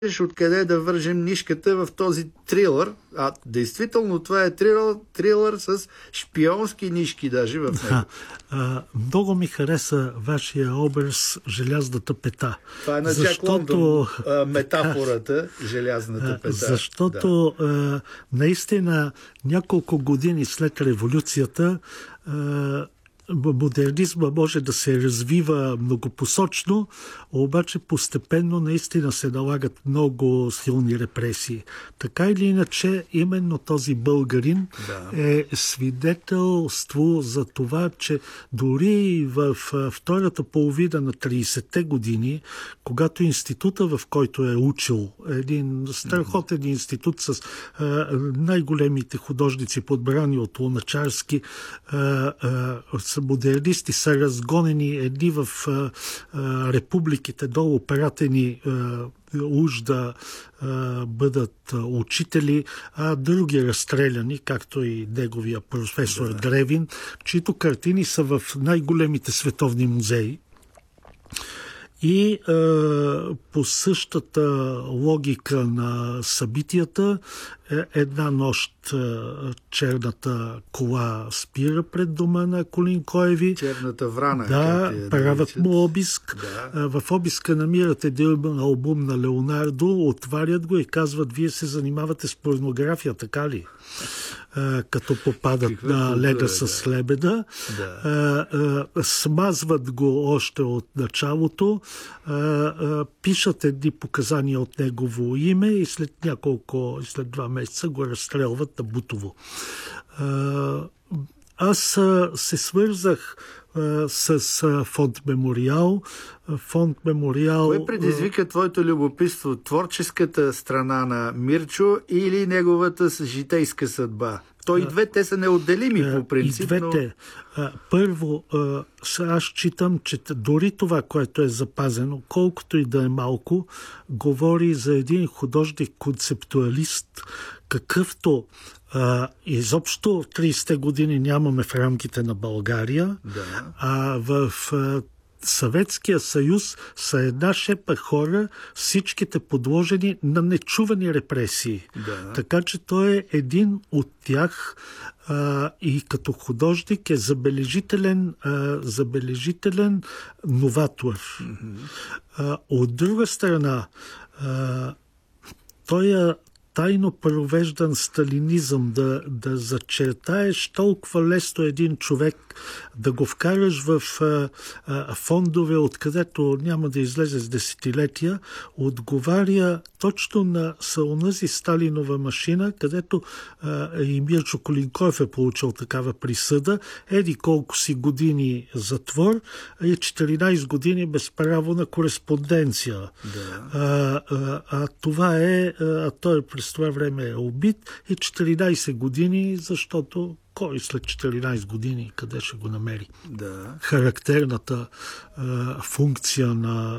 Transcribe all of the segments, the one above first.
откъде да вържем нишката в този трилър. А действително това е трилър с шпионски нишки даже в него. Много ми хареса вашия образ „Желязната пета“. Това е на Джак Лондон, метафората „Желязната пета“. Защото наистина няколко години след революцията модернизма може да се развива многопосочно, обаче постепенно наистина се налагат много силни репресии. Така или иначе, именно този българин е свидетелство за това, че дори в втората половина на 30-те години, когато института, в който е учил, един страхотен институт с най-големите художници, подбрани от Луначарски, модернисти са разгонени едни в републиките долу, пратени уж да бъдат учители, а други разстреляни, както и неговия професор Древин, чието картини са в най-големите световни музеи. И по същата логика на събитията, една нощ черната кола спира пред дома на Кулинкоеви. Черната врана. Правят му обиск. В обиска намират един албум на Леонардо, отварят го и казват: вие се занимавате с порнография, така ли? Като попадат на Леда с лебеда. Смазват го още от началото, пишат едни показания от негово име и след 2 месеца го разстрелват на Бутово. Аз се свързах с Фонд Мемориал. Кой предизвика твоето любопитство? Творческата страна на Мирчо или неговата житейска съдба? И двете са неотделими по принцип. И двете. Първо, аз считам, че дори това, което е запазено, колкото и да е малко, говори за един художник-концептуалист, какъвто изобщо 30-те години нямаме в рамките на България, а в Съветския съюз са една шепа хора, всичките подложени на нечувани репресии. Така че той е един от тях и като художник е забележителен новатор. От друга страна, той тайно провеждан сталинизъм, да зачертаеш толкова лесно един човек, да го вкараш в фондове, откъдето няма да излезе с десетилетия, отговаря точно на онази Сталинова машина, където и Мирчо Кулинкоев е получил такава присъда, еди колко си години затвор и 14 години без право на кореспонденция. Това е, той през това време е убит и 14 години, защото кой след 14 години къде ще го намери? Характерната функция на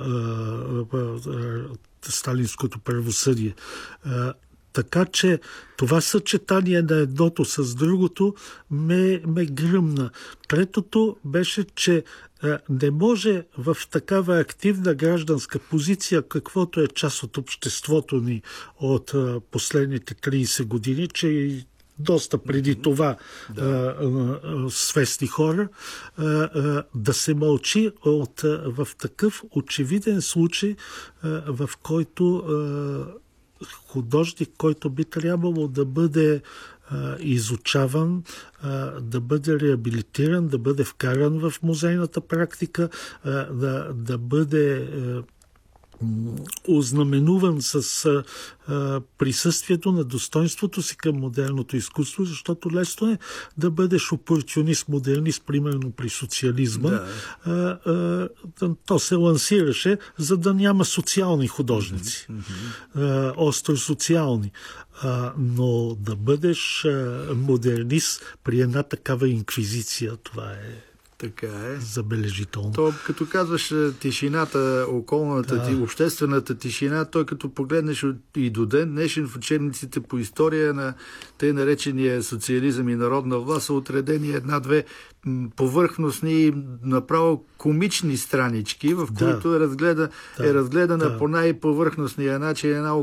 сталинското правосъдие. Така че това съчетание на едното с другото ме гръмна. Третото беше, че не може в такава активна гражданска позиция, каквото е част от обществото ни от последните 30 години, че и доста преди това свестни хора, да се мълчи в такъв очевиден случай, в който художник, който би трябвало да бъде изучаван, да бъде реабилитиран, да бъде вкаран в музейната практика, да бъде ознаменуван с присъствието на достоинството си към модерното изкуство, защото лесно е да бъдеш опортюнист, модернист, примерно при социализма. То се лансираше, за да няма социални художници. Остро социални. Но да бъдеш модернист при една такава инквизиция, това е Така е. Забележително. То, като казваш тишината, околната, обществената тишина, той като погледнеш и до ден днешен в учебниците по история на тъй наречения социализъм и народна власт са отредени една-две повърхностни, направо комични странички, в които е разгледана по най-повърхностния начин една